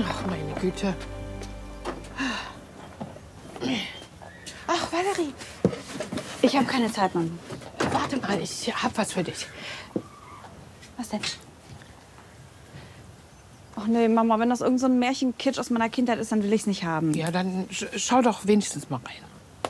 Ach, meine Güte. Ach, Valerie. Ich habe keine Zeit, Mann. Warte mal, ich hab was für dich. Was denn? Ach nee, Mama, wenn das irgend so ein Märchenkitsch aus meiner Kindheit ist, dann will ich es nicht haben. Ja, dann schau doch wenigstens mal rein.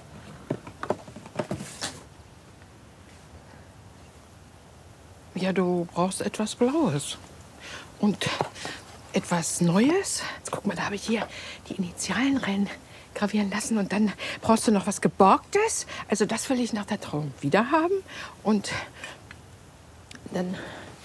Ja, du brauchst etwas Blaues. Und etwas Neues. Jetzt guck mal, da habe ich hier die Initialen rein gravieren lassen. Und dann brauchst du noch was Geborgtes. Also das will ich nach der Trauung wieder haben. Und dann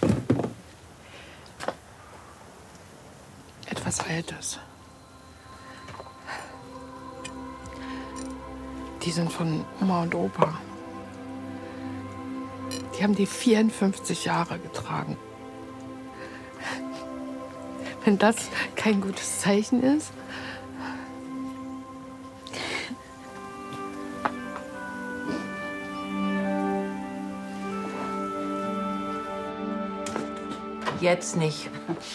etwas Altes. Die sind von Oma und Opa. Die haben die 54 Jahre getragen. Wenn das kein gutes Zeichen ist. Jetzt nicht.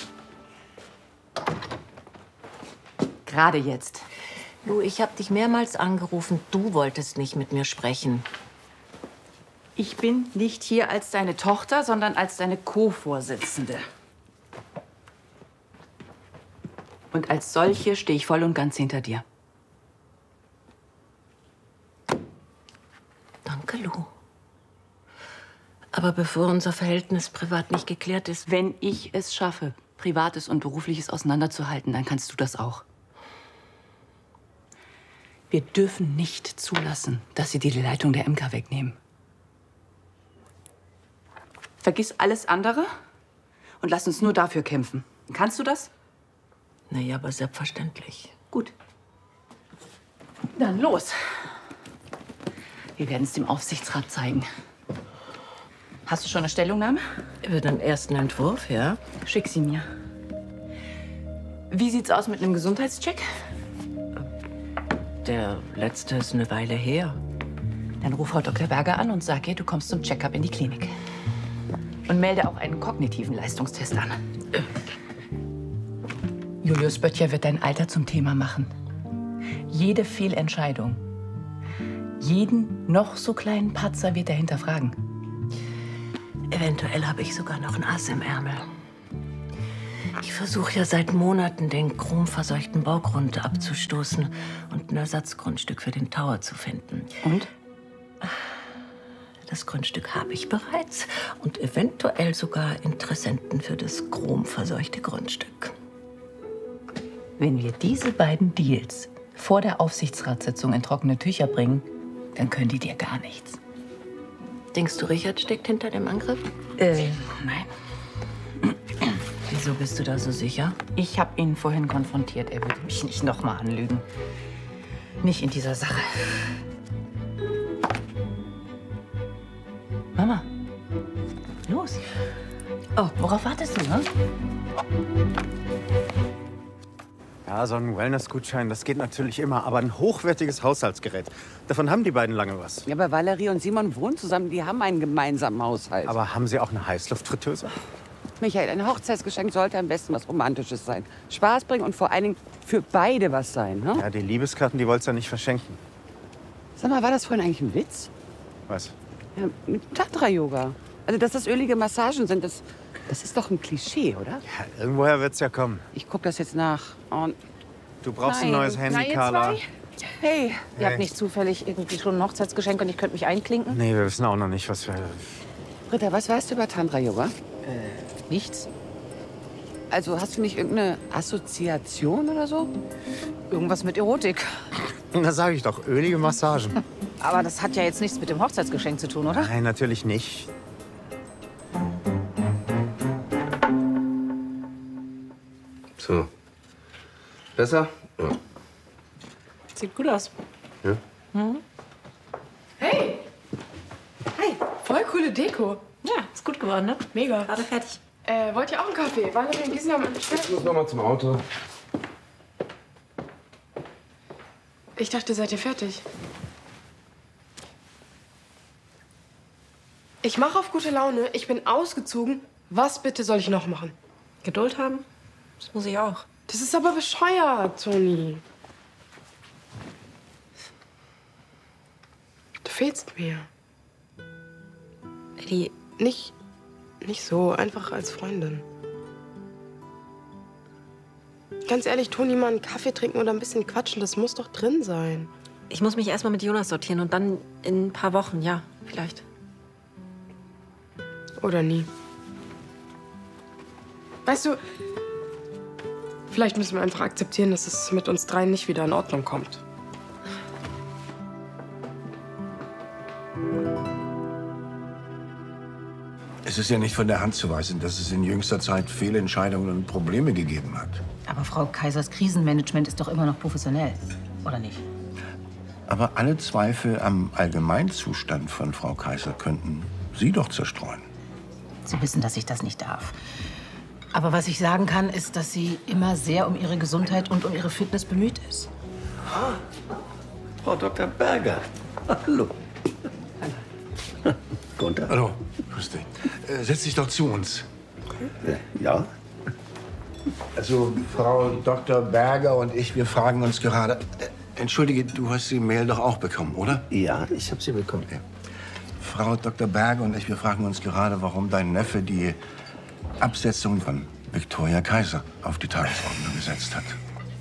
Gerade jetzt. Du, ich habe dich mehrmals angerufen. Du wolltest nicht mit mir sprechen. Ich bin nicht hier als deine Tochter, sondern als deine Co-Vorsitzende. Und als solche stehe ich voll und ganz hinter dir. Danke, Lou. Aber bevor unser Verhältnis privat nicht geklärt ist, Wenn ich es schaffe, Privates und Berufliches auseinanderzuhalten, dann kannst du das auch. Wir dürfen nicht zulassen, dass sie dir die Leitung der MK wegnehmen. Vergiss alles andere und lass uns nur dafür kämpfen. Kannst du das? naja, aber selbstverständlich. Gut. Dann los. Wir werden es dem Aufsichtsrat zeigen. Hast du schon eine Stellungnahme? Über den ersten Entwurf, ja? Schick sie mir. Wie sieht's aus mit einem Gesundheitscheck? Der letzte ist eine Weile her. Dann ruf Frau Dr. Berger an und sag ihr, du kommst zum Check-up in die Klinik. Und melde auch einen kognitiven Leistungstest an. Julius Böttcher wird dein Alter zum Thema machen. Jede Fehlentscheidung, jeden noch so kleinen Patzer wird er hinterfragen. Eventuell habe ich sogar noch ein Ass im Ärmel. Ich versuche ja seit Monaten, den chromverseuchten Baugrund abzustoßen und ein Ersatzgrundstück für den Tower zu finden. Und? Das Grundstück habe ich bereits und eventuell sogar Interessenten für das chromverseuchte Grundstück. Wenn wir diese beiden Deals vor der Aufsichtsratssitzung in trockene Tücher bringen, dann können die dir gar nichts. Denkst du, Richard steckt hinter dem Angriff? Nein. Wieso bist du da so sicher? Ich habe ihn vorhin konfrontiert. Er würde mich nicht nochmal anlügen. Nicht in dieser Sache. Mama, los. Oh, worauf wartest du, ne? Ja, so ein Wellness-Gutschein, das geht natürlich immer. Aber ein hochwertiges Haushaltsgerät, davon haben die beiden lange was. Ja, aber Valerie und Simon wohnen zusammen, die haben einen gemeinsamen Haushalt. Aber haben sie auch eine Heißluftfritteuse? Michael, ein Hochzeitsgeschenk sollte am besten was Romantisches sein. Spaß bringen und vor allen Dingen für beide was sein. Ne? Ja, die Liebeskarten, die wollt's ja nicht verschenken. Sag mal, war das vorhin eigentlich ein Witz? Was? Ja, mit Tantra-Yoga. Also, dass das ölige Massagen sind, das ist doch ein Klischee, oder? Ja, irgendwoher wird's ja kommen. Ich guck das jetzt nach. Und Du brauchst Nein. ein neues Handy, Na, ihr Carla. zwei? hey, Ihr Hey. habt nicht zufällig irgendwie schon ein Hochzeitsgeschenk und ich könnte mich einklinken? Nee, wir wissen auch noch nicht, was wir... Britta, was weißt du über Tantra-Yoga? Nichts. Also, hast du nicht irgendeine Assoziation oder so? Irgendwas mit Erotik. Da sage ich doch, ölige Massagen. Aber das hat ja jetzt nichts mit dem Hochzeitsgeschenk zu tun, oder? Nein, natürlich nicht. So. Besser? Ja. Sieht gut aus. Ja. Hey! Hey, voll coole Deko. Ja, ist gut geworden, ne? Mega. Gerade fertig. Wollt ihr auch einen Kaffee? Valerie und Gisela haben Ich muss noch mal zum Auto. Ich dachte, seid ihr fertig. Ich mache auf gute Laune. Ich bin ausgezogen. Was bitte soll ich noch machen? Geduld haben? Das muss ich auch. Das ist aber bescheuert, Toni. Du fehlst mir. Eddie, Nicht so, einfach als Freundin. Ganz ehrlich, Toni, mal einen Kaffee trinken oder ein bisschen quatschen, das muss doch drin sein. ich muss mich erstmal mit Jonas sortieren und dann in ein paar Wochen, ja, vielleicht. Oder nie. Weißt du, vielleicht müssen wir einfach akzeptieren, dass es mit uns dreien nicht wieder in Ordnung kommt. Es ist ja nicht von der Hand zu weisen, dass es in jüngster Zeit Fehlentscheidungen und Probleme gegeben hat. Aber Frau Kaisers Krisenmanagement ist doch immer noch professionell, oder nicht? Aber alle Zweifel am Allgemeinzustand von Frau Kaiser könnten Sie doch zerstreuen. Sie wissen, dass ich das nicht darf. Aber was ich sagen kann, ist, dass sie immer sehr um ihre Gesundheit und um ihre Fitness bemüht ist. Frau Dr. Berger. Hallo. Gunther. Hallo, grüß dich. Setz dich doch zu uns. Ja? Also, Frau Dr. Berger und ich, wir fragen uns gerade... Entschuldige, du hast die Mail doch auch bekommen, oder? Ja, ich habe sie bekommen. Ja. Frau Dr. Berger und ich, wir fragen uns gerade, warum dein Neffe die Absetzung von Viktoria Kaiser auf die Tagesordnung gesetzt hat.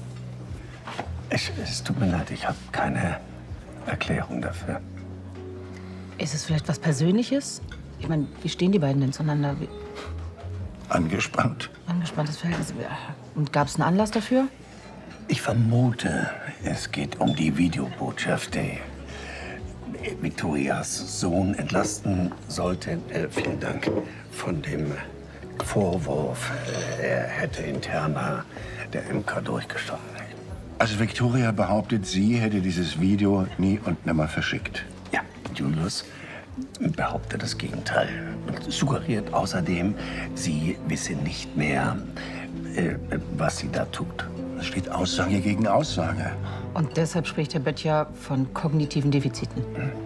Es tut mir leid, ich habe keine Erklärung dafür. Ist es vielleicht was Persönliches? Ich meine, wie stehen die beiden denn zueinander? Angespannt. Angespanntes Verhältnis. Und gab es einen Anlass dafür? Ich vermute, es geht um die Videobotschaft, die Viktorias Sohn entlasten sollte. Vielen Dank. Von dem Vorwurf, er hätte interner der Imker durchgestochen. Also Viktoria behauptet, sie hätte dieses Video nie und nimmer verschickt. Ja, Julius behauptet das Gegenteil und suggeriert außerdem, sie wisse nicht mehr, was sie da tut. Es steht Aussage gegen Aussage. Und deshalb spricht Herr Böttcher von kognitiven Defiziten.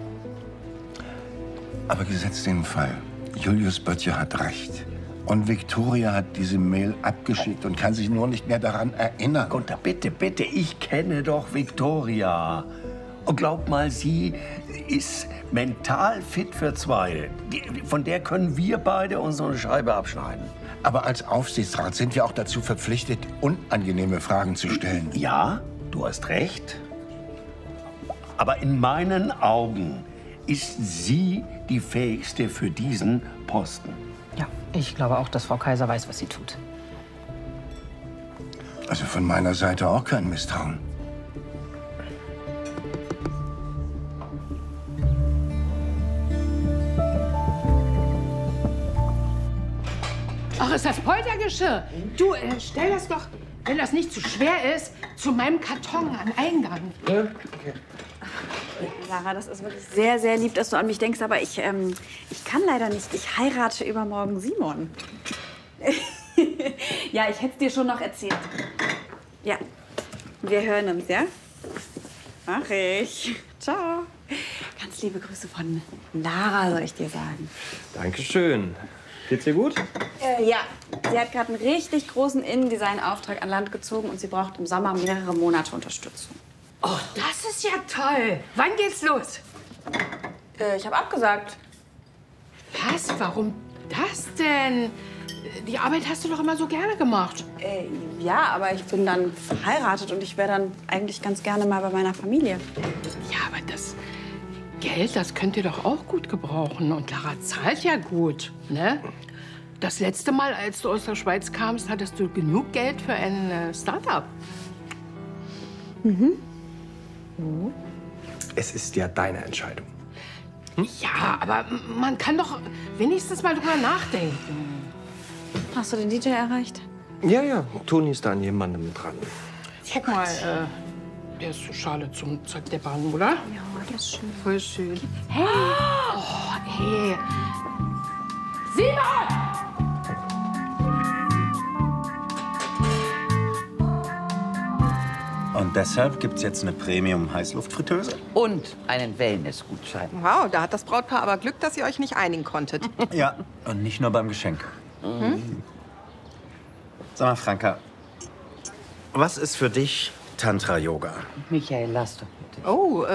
Aber gesetzt den Fall, Julius Böttcher hat recht. Und Viktoria hat diese Mail abgeschickt und kann sich nur nicht mehr daran erinnern. Gunther, bitte, bitte, ich kenne doch Viktoria. Und glaub mal, sie ist mental fit für zwei. Von der können wir beide unsere Scheibe abschneiden. Aber als Aufsichtsrat sind wir auch dazu verpflichtet, unangenehme Fragen zu stellen. Ja, du hast recht. Aber in meinen Augen ist sie die Fähigste für diesen Posten. Ja, ich glaube auch, dass Frau Kaiser weiß, was sie tut. Also von meiner Seite auch kein Misstrauen. Ach, ist das Poltergeschirr? Du, stell das doch, wenn das nicht zu schwer ist, zu meinem Karton am Eingang. Ja, okay. Sarah, das ist wirklich sehr, sehr lieb, dass du an mich denkst, aber ich kann leider nicht. Ich heirate übermorgen Simon. Ja, ich hätte es dir schon noch erzählt. Ja, wir hören uns, ja? Mach ich. Ciao. Ganz liebe Grüße von Lara, soll ich dir sagen. Dankeschön. Geht's dir gut? Ja, sie hat gerade einen richtig großen Innendesign-Auftrag an Land gezogen und sie braucht im Sommer mehrere Monate Unterstützung. Oh, das ist ja toll. Wann geht's los? Ich habe abgesagt. Was? Warum das denn? Die Arbeit hast du doch immer so gerne gemacht. Ja, aber ich bin dann verheiratet und ich wäre dann eigentlich ganz gerne mal bei meiner Familie. Ja, aber das Geld, das könnt ihr doch auch gut gebrauchen. Und Lara zahlt ja gut, ne? Das letzte Mal, als du aus der Schweiz kamst, hattest du genug Geld für ein Start-up. Mhm. Es ist ja deine Entscheidung. Ja, aber man kann doch wenigstens mal drüber nachdenken. Hast du den DJ erreicht? Ja, ja. Toni ist da an jemandem dran. Guck mal, der ist so schade zum Zerdeppern, oder? Ja, das ist schön. Voll schön. Hey! Oh, hey! Simon! Und deshalb gibt's jetzt eine Premium-Heißluftfritteuse? Und einen Wellness-Gutschein. Wow, da hat das Brautpaar aber Glück, dass ihr euch nicht einigen konntet. Ja, und nicht nur beim Geschenk. Hm? Sag mal, Franka, Was ist für dich Tantra-Yoga? Michael, lass doch bitte. Oh,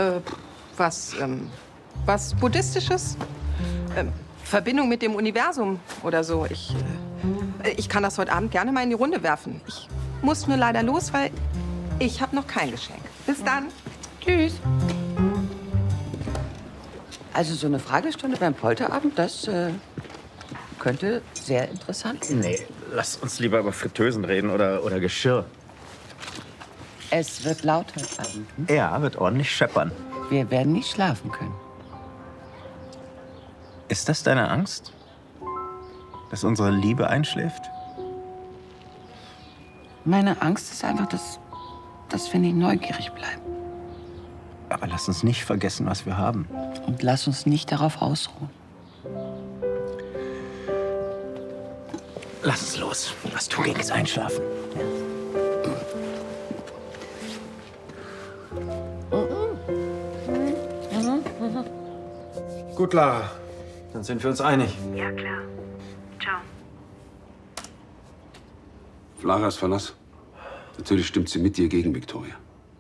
was Buddhistisches? Verbindung mit dem Universum oder so. Ich kann das heute Abend gerne mal in die Runde werfen. Ich muss nur leider los, weil ich habe noch kein Geschenk. Bis dann. Tschüss. Also so eine Fragestunde beim Polterabend, das könnte sehr interessant sein. Nee, lass uns lieber über Fritteusen reden oder Geschirr. Es wird laut heute Abend. Hm? Ja, wird ordentlich scheppern. Wir werden nicht schlafen können. Ist das deine Angst? Dass unsere Liebe einschläft? Meine Angst ist einfach, dass wir nicht neugierig bleiben. Aber lass uns nicht vergessen, was wir haben. Und lass uns nicht darauf ausruhen. Lass uns los. Was tun gegen das Einschlafen? Gut, Lara. Dann sind wir uns einig. Ja, klar. Ciao. Lara ist Verlass. Natürlich stimmt sie mit dir gegen Viktoria.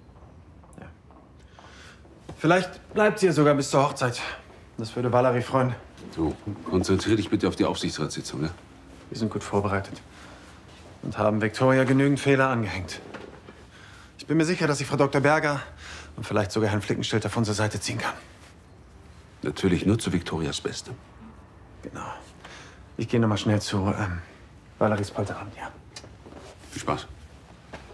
Vielleicht bleibt sie ja sogar bis zur Hochzeit. Das würde Valerie freuen. So, konzentrier dich bitte auf die Aufsichtsratssitzung, ja? Wir sind gut vorbereitet. Und haben Viktoria genügend Fehler angehängt. Ich bin mir sicher, dass ich Frau Dr. Berger und vielleicht sogar Herrn Flickenstilter von zur Seite ziehen kann. Natürlich nur zu Viktorias Beste. Genau. Ich gehe noch mal schnell zu Valeries Polterabend, ja. Viel Spaß.